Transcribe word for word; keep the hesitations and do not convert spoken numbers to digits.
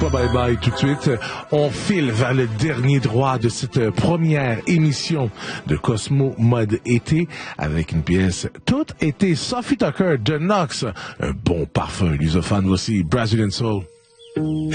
Pas bye bye tout de suite. On file vers le dernier droit de cette première émission de Cosmo Mode été avec une pièce toute été. Sophie Tucker de Knox. Un bon parfum lusophone aussi. Brazilian Soul.